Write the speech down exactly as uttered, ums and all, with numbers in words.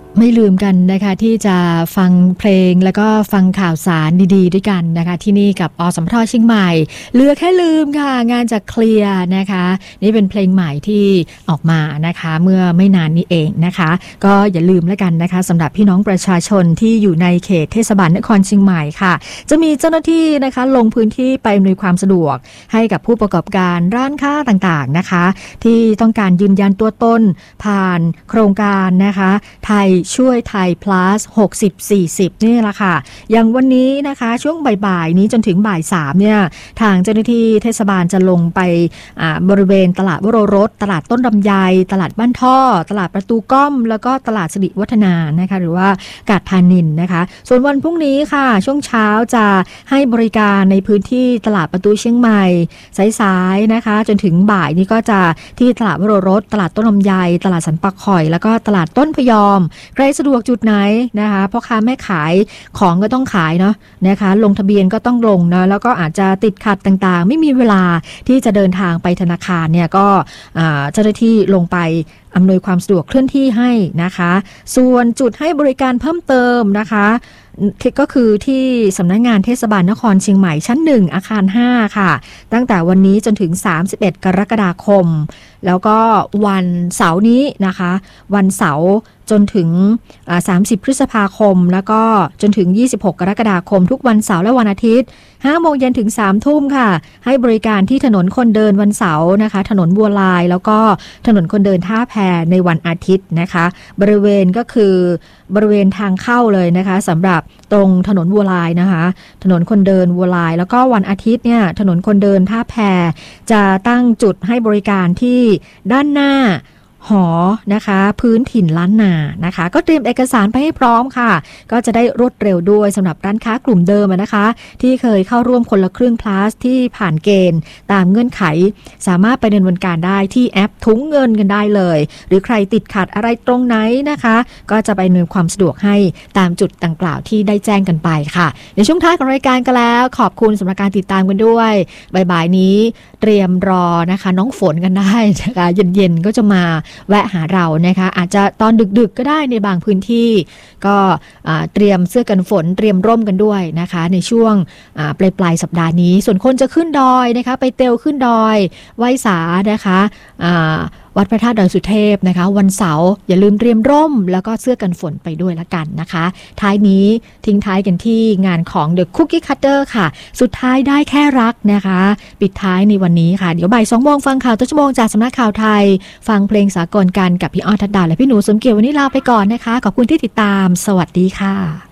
ไม่ลืมกันนะคะที่จะฟังเพลงแล้วก็ฟังข่าวสารดีๆด้วยกันนะคะที่นี่กับอสมทเชียงใหม่เหลือแค่ลืมค่ะงานจากเคลียร์นะคะนี่เป็นเพลงใหม่ที่ออกมานะคะเมื่อไม่นานนี้เองนะคะก็อย่าลืมแล้วกันนะคะสำหรับพี่น้องประชาชนที่อยู่ในเขตเทศบาลนครเชียงใหม่ค่ะจะมีเจ้าหน้าที่นะคะลงพื้นที่ไปอำนวยความสะดวกให้กับผู้ประกอบการร้านค้าต่างๆนะคะที่ต้องการยืนยันตัวตนผ่านโครงการนะคะไทยช่วยไทย plus หกสิบ สี่สิบนี่แหละค่ะอย่างวันนี้นะคะช่วงบ่ายๆนี้จนถึงบ่ายสามเนี่ยทางเจ้าหน้าที่เทศบาลจะลงไปบริเวณตลาดวโรรสตลาดต้นลำไยตลาดบ้านท่อตลาดประตูก้อมแล้วก็ตลาดสิริวัฒนานะคะหรือว่ากาดพานินนะคะส่วนวันพรุ่งนี้ค่ะช่วงเช้าจะให้บริการในพื้นที่ตลาดประตูเชียงใหม่สายๆนะคะจนถึงบ่ายนี้ก็จะที่ตลาดวโรรสตลาดต้นลำไยตลาดสันปะข่อยแล้วก็ตลาดต้นพยอมใครสะดวกจุดไหนนะคะพ่อค้าแม่ขายของก็ต้องขายเนาะนะคะลงทะเบียนก็ต้องลงนะแล้วก็อาจจะติดขัดต่างๆไม่มีเวลาที่จะเดินทางไปธนาคารเนี่ยก็เจ้าหน้าที่ลงไปอำนวยความสะดวกเคลื่อนที่ให้นะคะส่วนจุดให้บริการเพิ่มเติมนะคะก็คือที่สำนักงานเทศบาลนครเชียงใหม่ชั้นหนึ่งอาคารห้าค่ะตั้งแต่วันนี้จนถึงสามสิบเอ็ดกรกฎาคมแล้วก็วันเสาร์นี้นะคะวันเสาร์จนถึงสามสิบพฤษภาคมแล้วก็จนถึงยี่สิบหกกรกฎาคมทุกวันเสาร์และวันอาทิตย์ห้าโมงเย็นถึงสามทุ่มค่ะให้บริการที่ถนนคนเดินวันเสาร์นะคะถนนบัวลายแล้วก็ถนนคนเดินท่าแพในวันอาทิตย์นะคะบริเวณก็คือบริเวณทางเข้าเลยนะคะสำหรับตรงถนนบัวลายนะคะถนนคนเดินบัวลายแล้วก็วันอาทิตย์เนี่ยถนนคนเดินท่าแพจะตั้งจุดให้บริการที่ด้านหน้าหอนะคะพื้นถิ่นล้านนานะคะก็เตรียมเอกสารไปให้พร้อมค่ะก็จะได้รวดเร็วด้วยสำหรับร้านค้ากลุ่มเดิมนะคะที่เคยเข้าร่วมคนละครึ่ง plus ที่ผ่านเกณฑ์ตามเงื่อนไขสามารถไปดำเนินการได้ที่แอปถุงเงินกันได้เลยหรือใครติดขัดอะไรตรงไหนนะคะก็จะไปอำนวยความสะดวกให้ตามจุดดังกล่าวที่ได้แจ้งกันไปค่ะในช่วงท้ายของรายการกันแล้วขอบคุณสำหรับการติดตามกันด้วยบ่ายๆนี้เตรียมรอนะคะน้องฝนกันได้นะคะเย็นๆก็จะมาแวะหาเรานะคะอาจจะตอนดึกๆก็ได้ในบางพื้นที่ก็เตรียมเสื้อกันฝนเตรียมร่มกันด้วยนะคะในช่วงปลายปลายสัปดาห์นี้ส่วนคนจะขึ้นดอยนะคะไปเตลขึ้นดอยไหว้สานะคะวัดพระธาตุดอยสุเทพนะคะวันเสาร์อย่าลืมเตรียมร่มแล้วก็เสื้อกันฝนไปด้วยละกันนะคะท้ายนี้ทิ้งท้ายกันที่งานของ The Cookie Cutter ค่ะสุดท้ายได้แค่รักนะคะปิดท้ายในวันนี้ค่ะเดี๋ยวบ่ายสองโมงฟังข่าวต้นชั่วโมงจากสำนักข่าวไทยฟังเพลงสากลกันกับพี่อ้อทัดดาและพี่หนูสมเกียรติวันนี้ลาไปก่อนนะคะขอบคุณที่ติดตามสวัสดีค่ะ